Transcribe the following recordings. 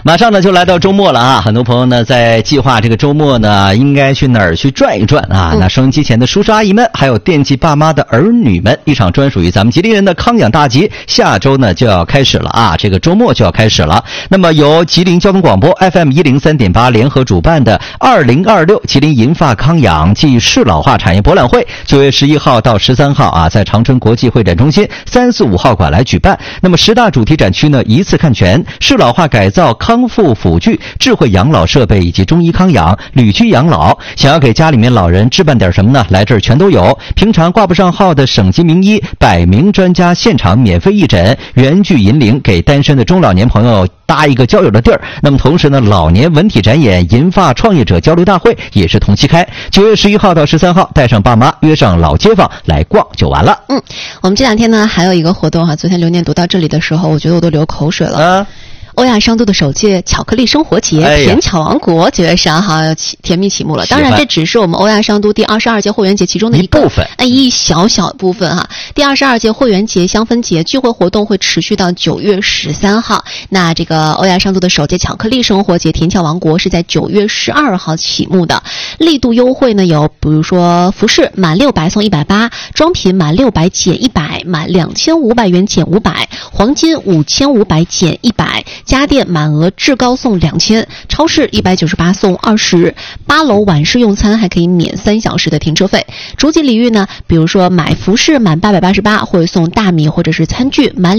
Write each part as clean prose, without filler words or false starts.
马上呢就来到周末了啊，很多朋友呢在计划这个周末呢应该去哪儿去转一转啊。那收音机前的叔叔阿姨们，还有惦记爸妈的儿女们，一场专属于咱们吉林人的康养大集，下周呢就要开始了啊，这个周末就要开始了。那么由吉林交通广播 FM103.8 联合主办的2026吉林银发康养暨适老化产业博览会，9月11号到13号啊，在长春国际会展中心345号馆来举办。那么10大主题展区呢一次看全，适老化改造、康复辅具、智慧养老设备以及中医康养、旅居养老。想要给家里面老人置办点什么呢？来这儿全都有。平常挂不上号的省级名医，100名专家现场免费义诊，原具引领给单身的中老年朋友搭一个交友的地儿。那么同时呢，老年文体展演、银发创业者交流大会也是同期开。9月11号到13号，带上爸妈，约上老街坊来逛就完了。 我们这两天呢还有一个活动哈，昨天流年读到这里的时候，我觉得我都流口水了。欧亚商都的首届巧克力生活节甜巧王国9月12号要甜蜜启幕了。当然这只是我们欧亚商都第22届会员节其中的一部分，一小部分哈。第22届会员节香氛节聚会活动会持续到9月13号。那这个欧亚商都的首届巧克力生活节甜巧王国是在9月12号启幕的。力度优惠呢有比如说服饰满600送180，装品满600减100，满2500元减500，黄金5500减100，家电满额至高送2000，超市198送20，8楼晚市用餐还可以免3小时的停车费。逐级礼遇呢，比如说买服饰满888会送大米或者是餐具，满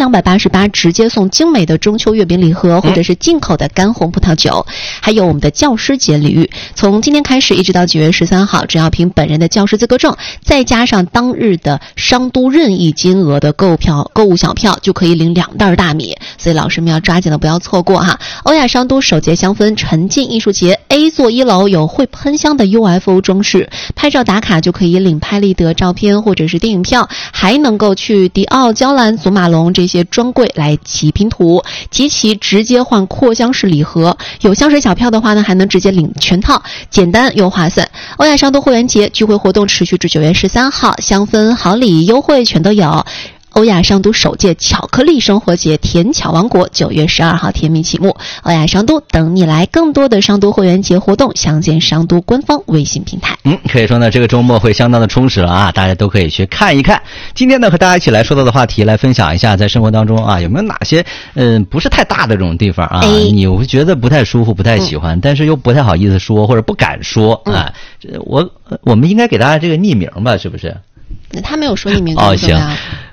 2288直接送精美的中秋月饼礼盒或者是进口的干红葡萄酒。还有我们的教师节礼遇，从今天开始一直到9月13号，只要凭本人的教师资格证，再加上当日的商都任意金额的购物小票，就可以领2袋大米。所以老师们要抓紧了，不要错过哈！欧亚商都首届香氛沉浸艺术节 A 座1楼有会喷香的 UFO 装饰，拍照打卡就可以领拍立得照片或者是电影票，还能够去迪奥、娇兰、祖马龙这些专柜来集拼图，集齐直接换扩香式礼盒。有香水小票的话呢，还能直接领全套，简单又划算。欧亚商都会员节聚会活动持续至9月13号，香氛好礼优惠全都有。欧亚商都首届巧克力生活节甜巧王国9月12号甜蜜启幕，欧亚商都等你来。更多的商都会员节活动详见商都官方微信平台。 可以说呢这个周末会相当的充实了啊，大家都可以去看一看。今天呢和大家一起来说到的话题，来分享一下在生活当中啊有没有哪些不是太大的这种地方啊，你会觉得不太舒服不太喜欢，但是又不太好意思说或者不敢说啊。我们应该给大家这个匿名吧，是不是？ 他没有说匿名行。